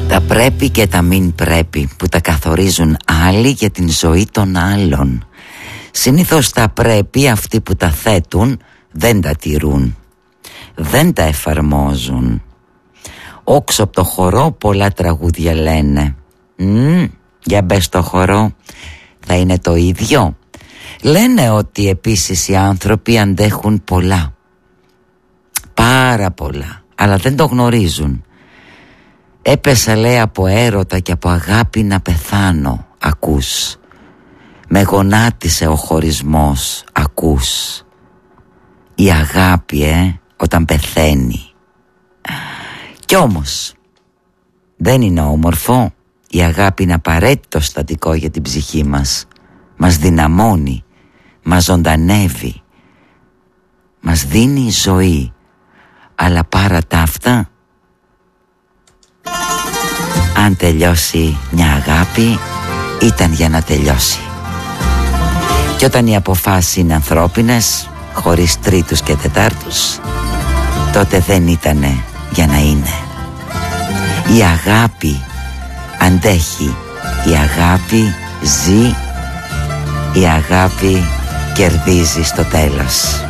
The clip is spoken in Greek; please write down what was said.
Τα πρέπει και τα μην πρέπει που τα καθορίζουν άλλοι για την ζωή των άλλων. Συνήθως τα πρέπει αυτοί που τα θέτουν δεν τα τηρούν, δεν τα εφαρμόζουν. Όξω από το χορό πολλά τραγούδια λένε. Για μπες στο χορό, θα είναι το ίδιο. Λένε ότι επίσης οι άνθρωποι αντέχουν πολλά, πάρα πολλά, αλλά δεν το γνωρίζουν. Έπεσα, λέει, από έρωτα και από αγάπη να πεθάνω, ακούς. Με γονάτισε ο χωρισμός, ακούς. Η αγάπη, όταν πεθαίνει. Κι όμως δεν είναι όμορφο. Η αγάπη είναι απαραίτητο στατικό για την ψυχή μας. Μας δυναμώνει, μας ζωντανεύει, μας δίνει ζωή. Αλλά παρά τα αυτά, αν τελειώσει μια αγάπη, ήταν για να τελειώσει. Και όταν οι αποφάσεις είναι ανθρώπινες, χωρίς τρίτους και τετάρτους, τότε δεν ήτανε για να είναι. Η αγάπη αντέχει, η αγάπη ζει, η αγάπη κερδίζει στο τέλος.